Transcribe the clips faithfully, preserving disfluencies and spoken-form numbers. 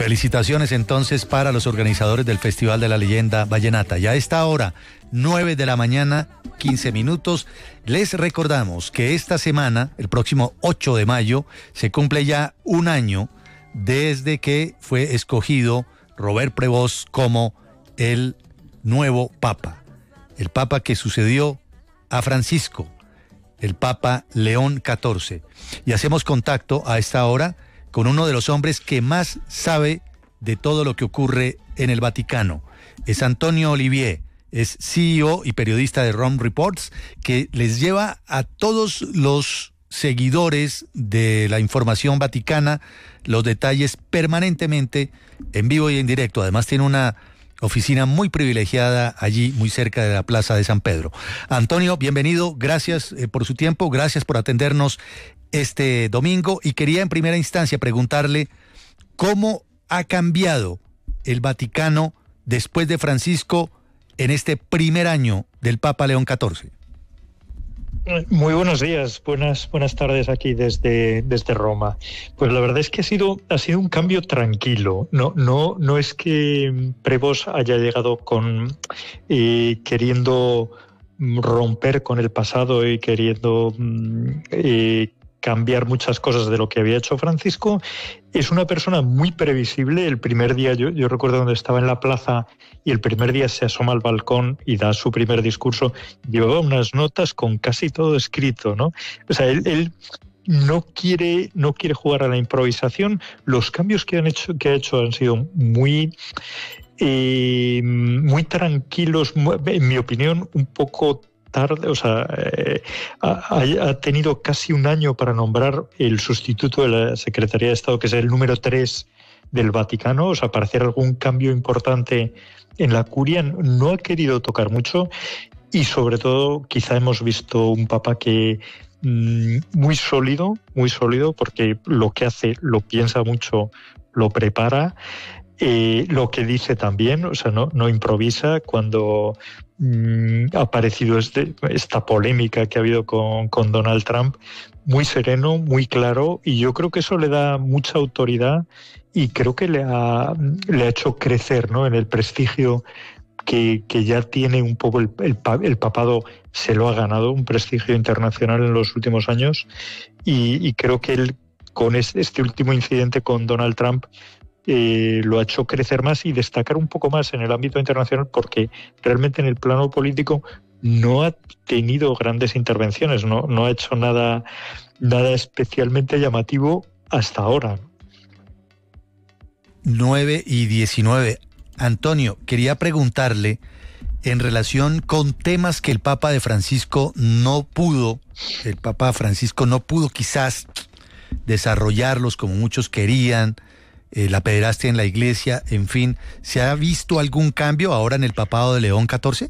Felicitaciones entonces para los organizadores del Festival de la Leyenda Vallenata. Ya a esta hora, nueve de la mañana, quince minutos, les recordamos que esta semana, el próximo ocho de mayo, se cumple ya un año desde que fue escogido Robert Prevost como el nuevo Papa. El Papa que sucedió a Francisco, el Papa León catorce. Y hacemos contacto a esta hora con uno de los hombres que más sabe de todo lo que ocurre en el Vaticano. Es Antonio Olivier, es C E O y periodista de Rome Reports, que les lleva a todos los seguidores de la información vaticana los detalles permanentemente, en vivo y en directo. Además tiene una oficina muy privilegiada allí, muy cerca de la Plaza de San Pedro. Antonio, bienvenido, gracias eh, por su tiempo, gracias por atendernos este domingo, y quería en primera instancia preguntarle cómo ha cambiado el Vaticano después de Francisco en este primer año del Papa León catorce. Muy buenos días, buenas buenas tardes aquí desde desde Roma. Pues la verdad es que ha sido ha sido un cambio tranquilo. No no no es que Prevost haya llegado con eh, queriendo romper con el pasado y queriendo eh, cambiar muchas cosas de lo que había hecho Francisco. Es una persona muy previsible. El primer día, yo, yo recuerdo cuando estaba en la plaza y el primer día se asoma al balcón y da su primer discurso, llevaba unas notas con casi todo escrito, ¿no? O sea, él, él no quiere, no quiere jugar a la improvisación. Los cambios que han hecho, que ha hecho han sido muy, eh, muy tranquilos, muy, en mi opinión, un poco tarde, o sea, eh, ha, ha tenido casi un año para nombrar el sustituto de la Secretaría de Estado, que es el número tres del Vaticano, o sea, para hacer algún cambio importante en la curia. No ha querido tocar mucho y, sobre todo, quizá hemos visto un papa que mmm, muy sólido, muy sólido, porque lo que hace lo piensa mucho, lo prepara. Eh, lo que dice también, o sea, no, no improvisa. Cuando mmm, ha aparecido este, esta polémica que ha habido con, con Donald Trump, muy sereno, muy claro, y yo creo que eso le da mucha autoridad y creo que le ha, le ha hecho crecer, ¿no?, en el prestigio que, que ya tiene un poco el, el, el papado. Se lo ha ganado, un prestigio internacional en los últimos años, y, y creo que él, con este, este último incidente con Donald Trump, Eh, lo ha hecho crecer más y destacar un poco más en el ámbito internacional, porque realmente en el plano político no ha tenido grandes intervenciones, no, no ha hecho nada, nada especialmente llamativo hasta ahora. nueve y diecinueve. Antonio, quería preguntarle en relación con temas que el Papa de Francisco no pudo, el Papa Francisco no pudo quizás desarrollarlos como muchos querían. Eh, la pederastia en la iglesia, en fin, ¿se ha visto algún cambio ahora en el papado de León catorce?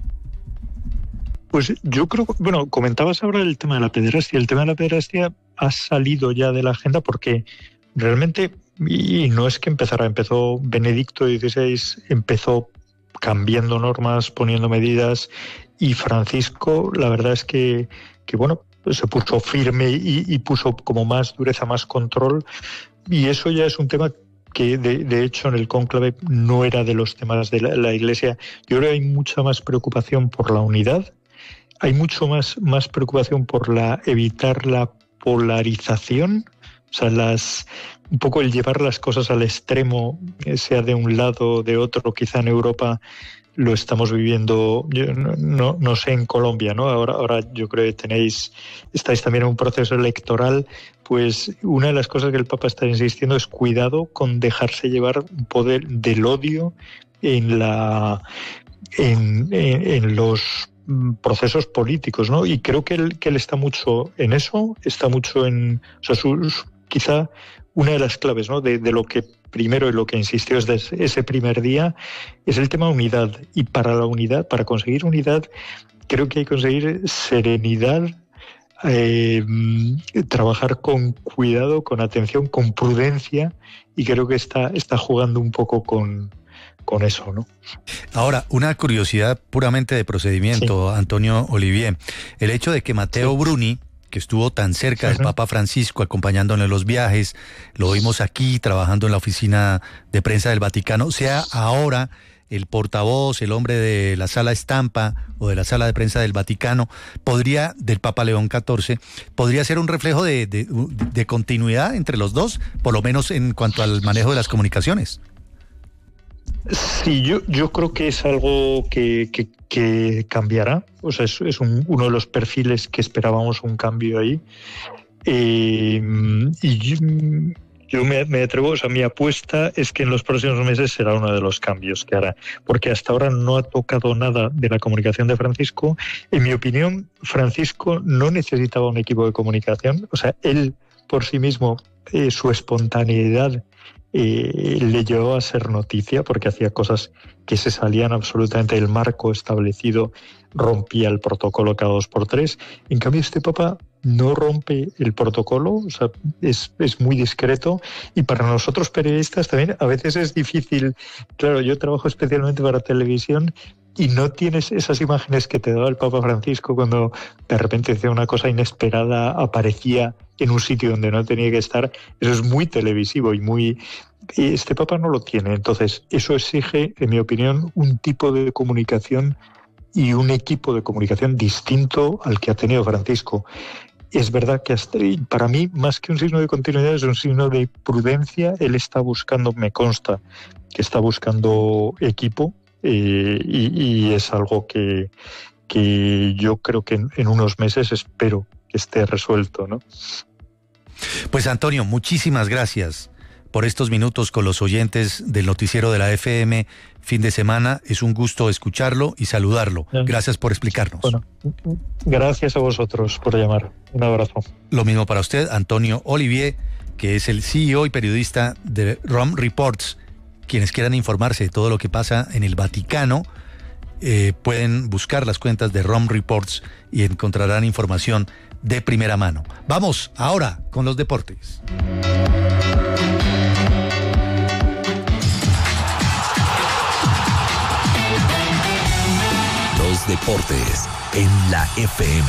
Pues yo creo, bueno, comentabas ahora el tema de la pederastia. El tema de la pederastia ha salido ya de la agenda porque realmente, y no es que empezara, empezó Benedicto dieciséis, empezó cambiando normas, poniendo medidas, y Francisco, la verdad es que, que bueno, se puso firme y, y puso como más dureza, más control. Y eso ya es un tema que, de, de hecho, en el cónclave no era de los temas de la, la Iglesia. Yo creo que hay mucha más preocupación por la unidad, hay mucho más, más preocupación por la evitar la polarización, o sea, las, un poco el llevar las cosas al extremo, sea de un lado o de otro. Quizá en Europa lo estamos viviendo, yo no, no, no sé en Colombia, ¿no? Ahora, ahora yo creo que tenéis, estáis también en un proceso electoral. Pues una de las cosas que el Papa está insistiendo es cuidado con dejarse llevar un poder del odio en la en, en, en los procesos políticos, ¿no? Y creo que él, que él está mucho en eso, está mucho en, o sea, sus, quizá una de las claves, ¿no?, de, de lo que primero y lo que insistió desde ese primer día es el tema unidad. Y para la unidad, para conseguir unidad, creo que hay que conseguir serenidad. Eh, trabajar con cuidado, con atención, con prudencia, y creo que está, está jugando un poco con, con eso, ¿no? Ahora, una curiosidad puramente de procedimiento, sí. Antonio Olivier, el hecho de que Mateo sí. Bruni, que estuvo tan cerca del Papa Francisco, acompañándole en los viajes, lo vimos aquí trabajando en la oficina de prensa del Vaticano, sea ahora el portavoz, el hombre de la sala estampa o de la sala de prensa del Vaticano, podría, del Papa León catorce, podría ser un reflejo de, de, de continuidad entre los dos, por lo menos en cuanto al manejo de las comunicaciones. Sí, yo, yo creo que es algo que, que, que cambiará. O sea, es, es un, uno de los perfiles que esperábamos un cambio ahí. Eh, y yo, yo me, me atrevo, o sea, mi apuesta es que en los próximos meses será uno de los cambios que hará. Porque hasta ahora no ha tocado nada de la comunicación de Francisco. En mi opinión, Francisco no necesitaba un equipo de comunicación. O sea, él por sí mismo, eh, su espontaneidad Eh, le llevó a ser noticia porque hacía cosas que se salían absolutamente del marco establecido, rompía el protocolo cada dos por tres. En cambio, este Papa no rompe el protocolo, o sea, es, es muy discreto, y para nosotros periodistas también a veces es difícil. Claro, yo trabajo especialmente para televisión y no tienes esas imágenes que te daba el Papa Francisco cuando de repente hacía una cosa inesperada, aparecía en un sitio donde no tenía que estar. Eso es muy televisivo y muy... Este Papa no lo tiene. Entonces, eso exige, en mi opinión, un tipo de comunicación y un equipo de comunicación distinto al que ha tenido Francisco. Es verdad que hasta, para mí, más que un signo de continuidad, es un signo de prudencia. Él está buscando, me consta, que está buscando equipo, eh, y, y es algo que, que yo creo que en, en unos meses espero que esté resuelto, ¿no? Pues Antonio, muchísimas gracias por estos minutos con los oyentes del noticiero de la F M fin de semana. Es un gusto escucharlo y saludarlo. Gracias por explicarnos. Bueno, gracias a vosotros por llamar. Un abrazo. Lo mismo para usted, Antonio Olivier, que es el C E O y periodista de Rome Reports. Quienes quieran informarse de todo lo que pasa en el Vaticano, eh, pueden buscar las cuentas de Rome Reports y encontrarán información de primera mano. Vamos ahora con los deportes. Los deportes en la F M.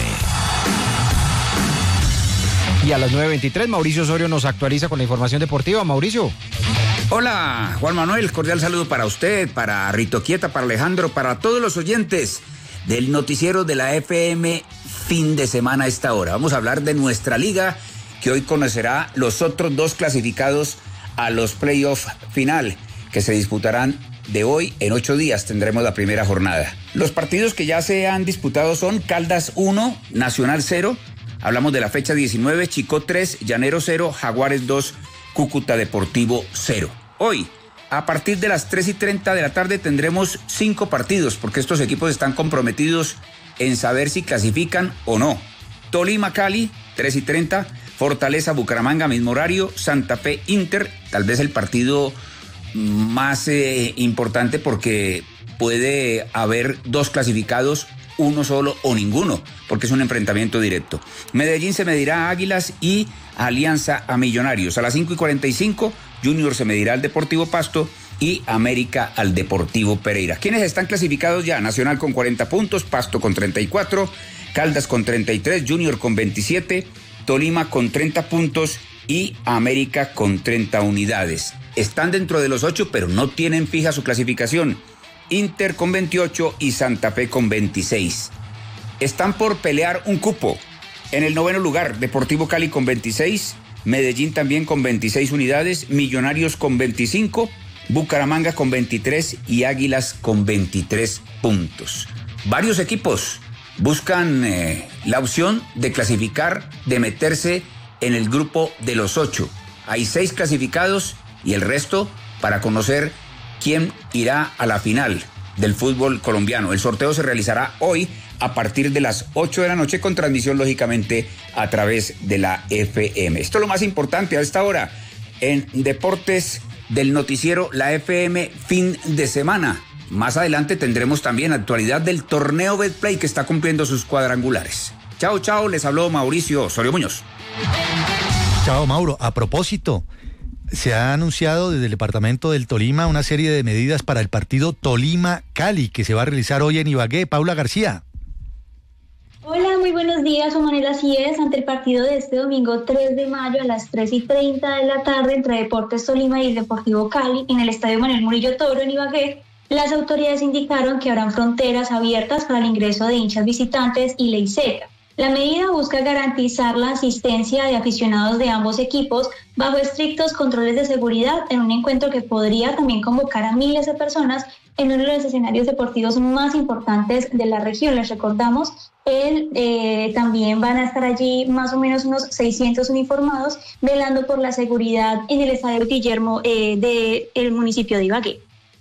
Y a las nueve veintitrés, Mauricio Osorio nos actualiza con la información deportiva. Mauricio. Hola, Juan Manuel, cordial saludo para usted, para Rito Quieta, para Alejandro, para todos los oyentes del noticiero de la F M fin de semana a esta hora. Vamos a hablar de nuestra liga, que hoy conocerá los otros dos clasificados a los playoffs final, que se disputarán de hoy en ocho días. Tendremos la primera jornada. Los partidos que ya se han disputado son Caldas uno, Nacional cero. Hablamos de la fecha diecinueve, Chicó tres, Llanero cero, Jaguares dos, Cúcuta Deportivo cero. Hoy, a partir de las tres y treinta de la tarde, tendremos cinco partidos, porque estos equipos están comprometidos en saber si clasifican o no. Tolima Cali, tres y treinta, Fortaleza Bucaramanga, mismo horario, Santa Fe Inter, tal vez el partido más eh, importante porque puede haber dos clasificados, uno solo o ninguno, porque es un enfrentamiento directo. Medellín se medirá a Águilas y Alianza a Millonarios. A las cinco y cuarenta y cinco, Junior se medirá al Deportivo Pasto y América al Deportivo Pereira. ¿Quiénes están clasificados ya? Nacional con cuarenta puntos, Pasto con treinta y cuatro, Caldas con treinta y tres, Junior con veintisiete, Tolima con treinta puntos y América con treinta unidades. Están dentro de los ocho, pero no tienen fija su clasificación. Inter con veintiocho y Santa Fe con veintiséis. Están por pelear un cupo. En el noveno lugar, Deportivo Cali con veintiséis, Medellín también con veintiséis unidades, Millonarios con veinticinco, Bucaramanga con veintitrés y Águilas con veintitrés puntos. Varios equipos buscan eh, la opción de clasificar, de meterse en el grupo de los ocho. Hay seis clasificados y el resto para conocer quién irá a la final del fútbol colombiano. El sorteo se realizará hoy a partir de las ocho de la noche con transmisión lógicamente a través de la F M. Esto es lo más importante a esta hora en Deportes del noticiero La F M fin de semana. Más adelante tendremos también actualidad del torneo Betplay que está cumpliendo sus cuadrangulares. Chao, chao, les habló Mauricio Osorio Muñoz. Chao, Mauro. A propósito, se ha anunciado desde el departamento del Tolima una serie de medidas para el partido Tolima-Cali que se va a realizar hoy en Ibagué. Paula García. Hola, muy buenas buenos días, Juan Manuel. Así es, ante el partido de este domingo tres de mayo a las tres y treinta de la tarde entre Deportes Tolima y el Deportivo Cali en el Estadio Manuel Murillo Toro en Ibagué, las autoridades indicaron que habrán fronteras abiertas para el ingreso de hinchas visitantes y ley seca. La medida busca garantizar la asistencia de aficionados de ambos equipos bajo estrictos controles de seguridad en un encuentro que podría también convocar a miles de personas en uno de los escenarios deportivos más importantes de la región. Les recordamos, el, eh, también van a estar allí más o menos unos seiscientos uniformados velando por la seguridad en el Estadio Guillermo eh, del municipio de Ibagué.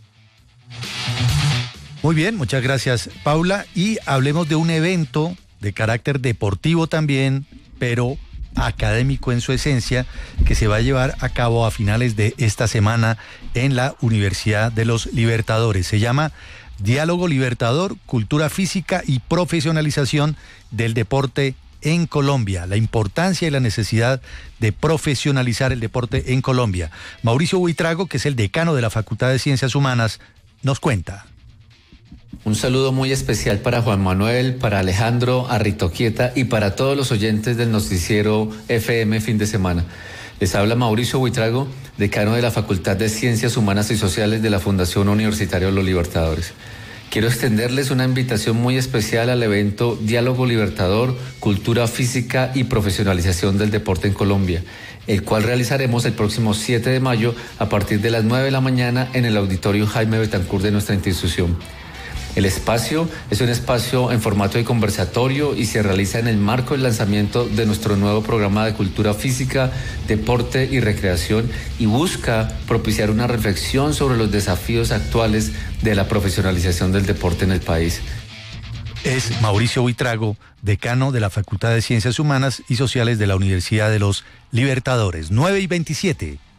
Muy bien, muchas gracias, Paula. Y hablemos de un evento de carácter deportivo también, pero académico en su esencia, que se va a llevar a cabo a finales de esta semana en la Universidad de los Libertadores. Se llama Diálogo Libertador, Cultura Física y Profesionalización del Deporte en Colombia. La importancia y la necesidad de profesionalizar el deporte en Colombia. Mauricio Buitrago, que es el decano de la Facultad de Ciencias Humanas, nos cuenta. Un saludo muy especial para Juan Manuel, para Alejandro, a Rito Quieta y para todos los oyentes del noticiero F M Fin de Semana. Les habla Mauricio Buitrago, decano de la Facultad de Ciencias Humanas y Sociales de la Fundación Universitaria de los Libertadores. Quiero extenderles una invitación muy especial al evento Diálogo Libertador, Cultura Física y Profesionalización del Deporte en Colombia, el cual realizaremos el próximo siete de mayo a partir de las nueve de la mañana en el Auditorio Jaime Betancourt de nuestra institución. El espacio es un espacio en formato de conversatorio y se realiza en el marco del lanzamiento de nuestro nuevo programa de cultura física, deporte y recreación y busca propiciar una reflexión sobre los desafíos actuales de la profesionalización del deporte en el país. Es Mauricio Buitrago, decano de la Facultad de Ciencias Humanas y Sociales de la Universidad de los Libertadores. nueve y veintisiete.